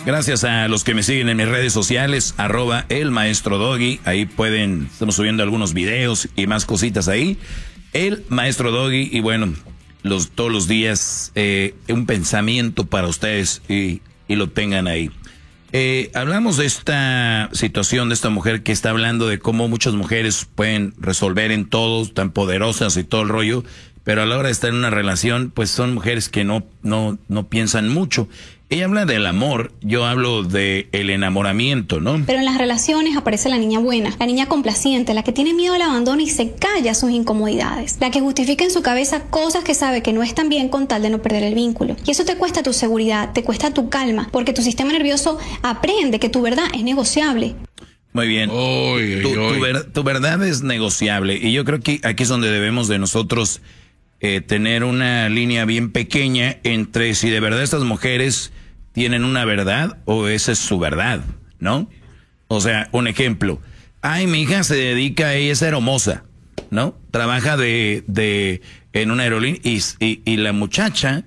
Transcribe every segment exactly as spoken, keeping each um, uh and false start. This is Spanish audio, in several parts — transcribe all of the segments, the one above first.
Gracias a los que me siguen en mis redes sociales, arroba el maestro Doggy. Ahí pueden, estamos subiendo algunos videos y más cositas ahí. El maestro Doggy, y bueno, los, todos los días eh, un pensamiento para ustedes y, y lo tengan ahí. Eh, hablamos de esta situación de esta mujer que está hablando de cómo muchas mujeres pueden resolver en todo, tan poderosas y todo el rollo, pero a la hora de estar en una relación, pues son mujeres que no, no, no piensan mucho. Ella habla del amor, yo hablo de el enamoramiento, ¿no? Pero en las relaciones aparece la niña buena, la niña complaciente, la que tiene miedo al abandono y se calla sus incomodidades, la que justifica en su cabeza cosas que sabe que no están bien con tal de no perder el vínculo. Y eso te cuesta tu seguridad, te cuesta tu calma, porque tu sistema nervioso aprende que tu verdad es negociable. Muy bien. Oy, tu, oy. Tu, ver, tu verdad es negociable y yo creo que aquí es donde debemos de nosotros eh, tener una línea bien pequeña entre si de verdad estas mujeres tienen una verdad o esa es su verdad, ¿no? O sea, un ejemplo. Ay, mi hija se dedica, ella es hermosa, ¿no? Trabaja de, de en una aerolínea y, y, y la muchacha,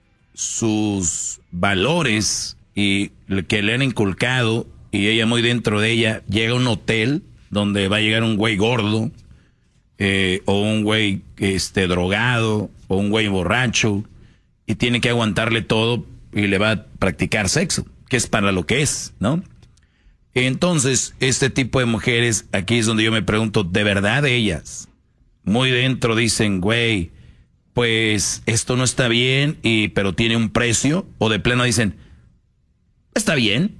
sus valores y lo que le han inculcado y ella muy dentro de ella, llega a un hotel donde va a llegar un güey gordo eh, o un güey este, drogado o un güey borracho y tiene que aguantarle todo y le va a practicar sexo, que es para lo que es, ¿no? Entonces, este tipo de mujeres, aquí es donde yo me pregunto, ¿de verdad ellas? Muy dentro dicen, güey, pues esto no está bien, y pero tiene un precio, o de plano dicen, está bien,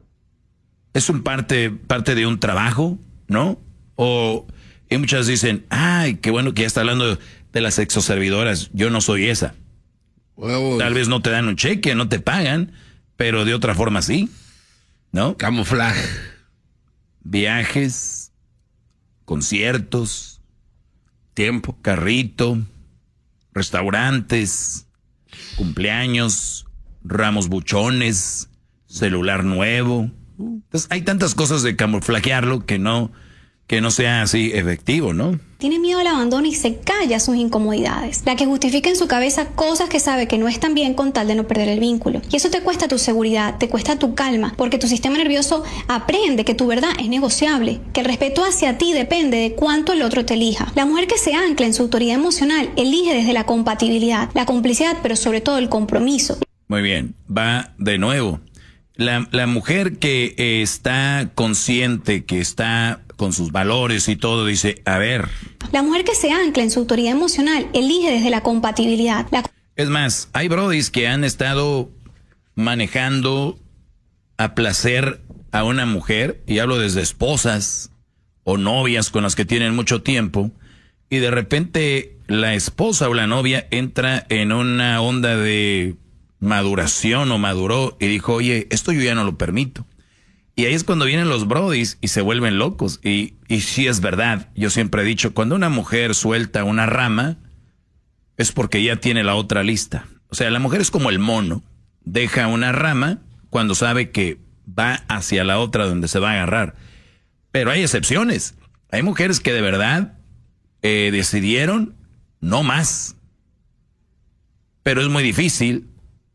es un parte, parte de un trabajo, ¿no? O y muchas dicen, ay, qué bueno que ya está hablando de las sexoservidoras, yo no soy esa. Huevos. Tal vez no te dan un cheque, no te pagan, pero de otra forma sí, ¿no? Camuflaje. Viajes, conciertos, Tiempo. carrito, restaurantes, cumpleaños, ramos buchones, celular nuevo. Entonces hay tantas cosas de camuflajearlo que no, que no sea así efectivo, ¿no? Tiene miedo al abandono y se calla sus incomodidades, la que justifica en su cabeza cosas que sabe que no están bien con tal de no perder el vínculo. Y eso te cuesta tu seguridad, te cuesta tu calma, porque tu sistema nervioso aprende que tu verdad es negociable, que el respeto hacia ti depende de cuánto el otro te elija. La mujer que se ancla en su autoridad emocional elige desde la compatibilidad, la complicidad, pero sobre todo el compromiso. Muy bien, va de nuevo. La, la mujer que eh, está consciente, que está con sus valores y todo, dice, a ver. La mujer que se ancla en su autoridad emocional elige desde la compatibilidad. La... Es más, hay brodis que han estado manejando a placer a una mujer, y hablo desde esposas o novias con las que tienen mucho tiempo, y de repente la esposa o la novia entra en una onda de maduración o maduró y dijo, oye, esto yo ya no lo permito. Y ahí es cuando vienen los brodis y se vuelven locos. Y, y sí es verdad, yo siempre he dicho, cuando una mujer suelta una rama, es porque ya tiene la otra lista. O sea, la mujer es como el mono, deja una rama cuando sabe que va hacia la otra donde se va a agarrar. Pero hay excepciones. Hay mujeres que de verdad eh, decidieron no más. Pero es muy difícil,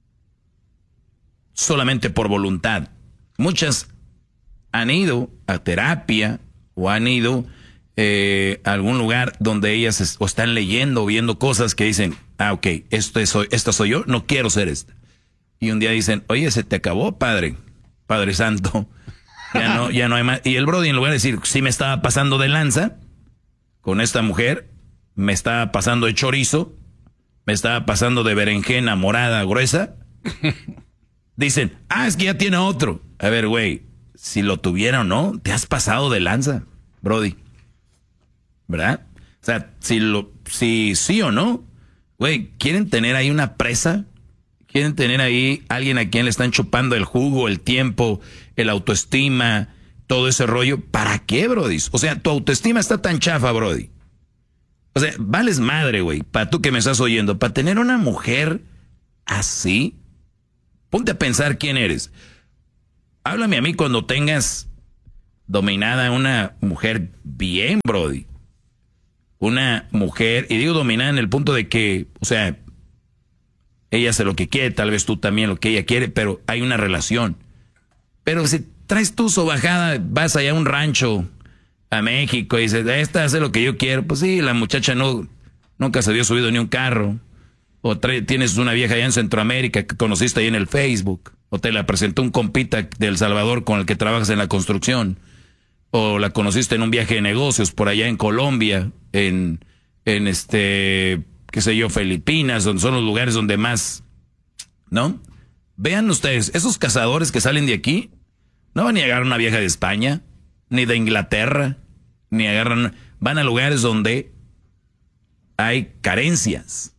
solamente por voluntad. Muchas han ido a terapia o han ido eh, a algún lugar donde ellas es, o están leyendo o viendo cosas que dicen, ah, ok, esto, es, esto soy yo, no quiero ser esta. Y un día dicen, oye, se te acabó, padre, Padre Santo, ya no, ya no hay más. Y el brody, en lugar de decir, sí me estaba pasando de lanza con esta mujer, me estaba pasando de chorizo, me estaba pasando de berenjena morada gruesa, dicen, ah, es que ya tiene otro. A ver, güey, si lo tuviera o no, te has pasado de lanza, brody. ¿Verdad? O sea, si lo, si sí o no, güey, ¿quieren tener ahí una presa? ¿Quieren tener ahí alguien a quien le están chupando el jugo, el tiempo, el autoestima, todo ese rollo? ¿Para qué, brody? O sea, tu autoestima está tan chafa, brody. O sea, vales madre, güey, para tú que me estás oyendo, para tener una mujer así. Ponte a pensar quién eres. Háblame a mí cuando tengas dominada una mujer bien, brody. Una mujer, y digo dominada en el punto de que, o sea, ella hace lo que quiere, tal vez tú también lo que ella quiere, pero hay una relación. Pero si traes tu sobajada, vas allá a un rancho, a México, y dices, esta hace lo que yo quiero. Pues sí, la muchacha no, nunca se había subido ni un carro. O trae, tienes una vieja allá en Centroamérica que conociste ahí en el Facebook. O te la presentó un compita de El Salvador con el que trabajas en la construcción. O la conociste en un viaje de negocios por allá en Colombia, en, en este, qué sé yo, Filipinas, donde son los lugares donde más, ¿no? Vean ustedes, esos cazadores que salen de aquí, no van ni a agarrar una vieja de España, ni de Inglaterra, ni agarran, van a lugares donde hay carencias.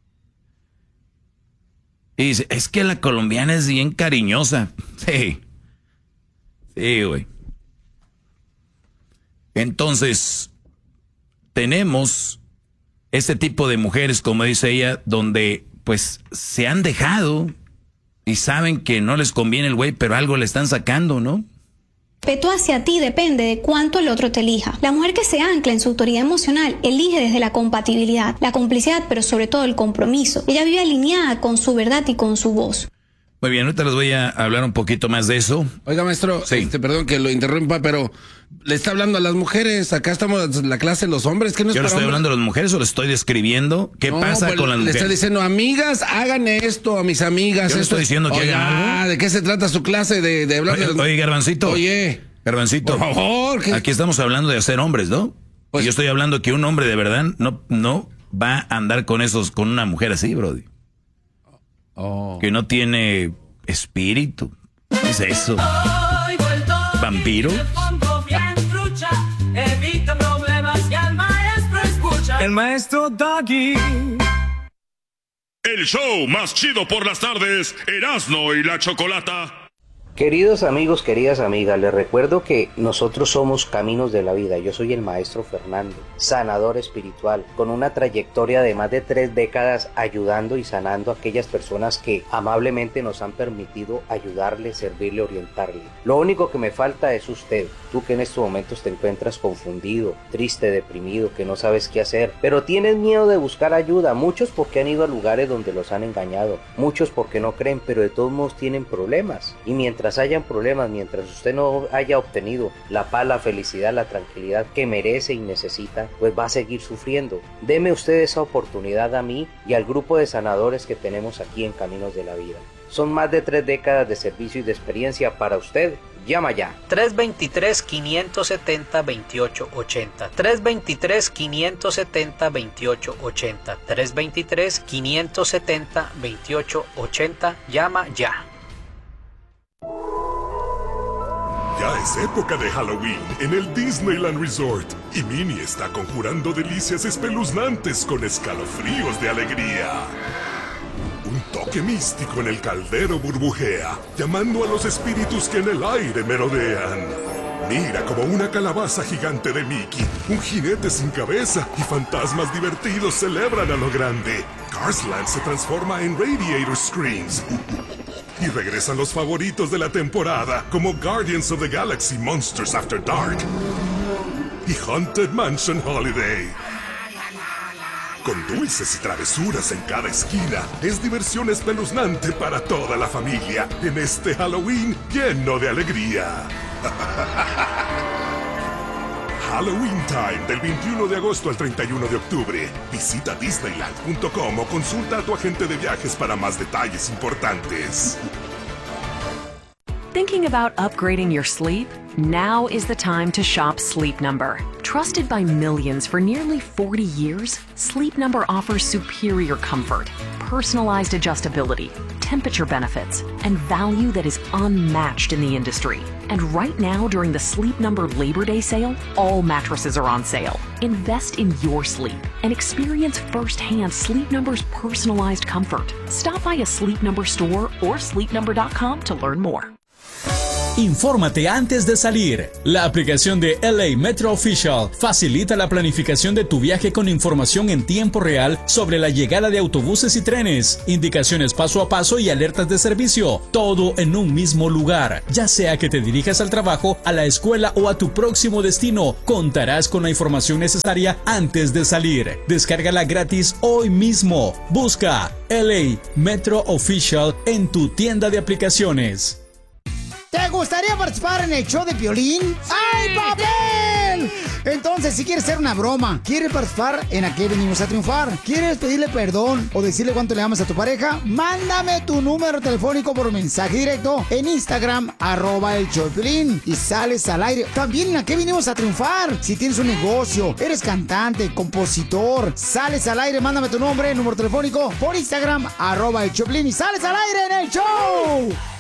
Y dice, es que la colombiana es bien cariñosa. Sí. Sí, güey. Entonces, tenemos este tipo de mujeres, como dice ella, donde pues se han dejado y saben que no les conviene el güey, pero algo le están sacando, ¿no? Respeto hacia ti depende de cuánto el otro te elija. La mujer que se ancla en su autoridad emocional elige desde la compatibilidad, la complicidad, pero sobre todo el compromiso. Ella vive alineada con su verdad y con su voz. Muy bien, ahorita les voy a hablar un poquito más de eso. Oiga, maestro, sí. este, perdón que lo interrumpa, pero le está hablando a las mujeres. Acá estamos en la clase de los hombres. ¿Qué no es Yo le para estoy hombres? hablando a las mujeres o le estoy describiendo qué No, pasa pues, con las le mujeres. está diciendo, amigas, hagan esto, a mis amigas. Yo le esto. estoy diciendo que Oiga, hagan algo. ¿de qué se trata su clase de, de hablar Oye, de los... oye, Garbancito. Oye, Garbancito. por favor. ¿qué? Aquí estamos hablando de hacer hombres, ¿no? Pues- y yo estoy hablando que un hombre de verdad no, no va a andar con esos, con una mujer así, brody. Oh. Que no tiene espíritu. ¿Qué es eso? ¿Vampiro? El maestro Doggy. El show más chido por las tardes, Erasmo y la Chocolata. Queridos amigos, queridas amigas, les recuerdo que nosotros somos Caminos de la Vida. Yo soy el maestro Fernando, sanador espiritual, con una trayectoria de más de tres décadas ayudando y sanando a aquellas personas que amablemente nos han permitido ayudarle, servirle, orientarle. Lo único que me falta es usted, tú que en estos momentos te encuentras confundido, triste, deprimido, que no sabes qué hacer, pero tienes miedo de buscar ayuda, muchos porque han ido a lugares donde los han engañado, muchos porque no creen, pero de todos modos tienen problemas. Y mientras Mientras hayan problemas, mientras usted no haya obtenido la paz, la felicidad, la tranquilidad que merece y necesita, pues va a seguir sufriendo. Deme usted esa oportunidad a mí y al grupo de sanadores que tenemos aquí en Caminos de la Vida. Son más de tres décadas de servicio y de experiencia para usted. Llama ya. tres dos tres, cinco siete cero, dos ocho ocho cero. tres dos tres, cinco siete cero, dos ocho ocho cero. tres dos tres, cinco siete cero, dos ocho ocho cero. Llama ya. Ya es época de Halloween en el Disneyland Resort y Minnie está conjurando delicias espeluznantes con escalofríos de alegría. Un toque místico en el caldero burbujea, llamando a los espíritus que en el aire merodean. Mira como una calabaza gigante de Mickey, un jinete sin cabeza y fantasmas divertidos celebran a lo grande. Carsland se transforma en Radiator Screams. Y regresan los favoritos de la temporada, como Guardians of the Galaxy Monsters After Dark y Haunted Mansion Holiday. Con dulces y travesuras en cada esquina, es diversión espeluznante para toda la familia en este Halloween lleno de alegría. Halloween Time del veintiuno de agosto al treinta y uno de octubre. Visita disneyland punto com o consulta a tu agente de viajes para más detalles importantes. Thinking about upgrading your sleep? Now is the time to shop Sleep Number. Trusted by millions for nearly forty years, Sleep Number offers superior comfort, personalized adjustability, temperature benefits, and value that is unmatched in the industry. And right now, during the Sleep Number Labor Day sale, all mattresses are on sale. Invest in your sleep and experience firsthand Sleep Number's personalized comfort. Stop by a Sleep Number store or sleep number dot com to learn more. Infórmate antes de salir. La aplicación de L A Metro Official facilita la planificación de tu viaje con información en tiempo real sobre la llegada de autobuses y trenes, indicaciones paso a paso y alertas de servicio, todo en un mismo lugar. Ya sea que te dirijas al trabajo, a la escuela o a tu próximo destino, contarás con la información necesaria antes de salir. Descárgala gratis hoy mismo. Busca L A Metro Official en tu tienda de aplicaciones. ¿Te gustaría participar en el show de Piolín? ¡Ay, papel! Entonces, si quieres hacer una broma, ¿quieres participar en ¿A qué venimos a triunfar? ¿Quieres pedirle perdón o decirle cuánto le amas a tu pareja? Mándame tu número telefónico por mensaje directo en Instagram, arroba el show de Piolín, y sales al aire. También en ¿A qué venimos a triunfar? Si tienes un negocio, eres cantante, compositor, sales al aire, mándame tu nombre, número telefónico por Instagram, arroba el show de Piolín, y sales al aire en el show.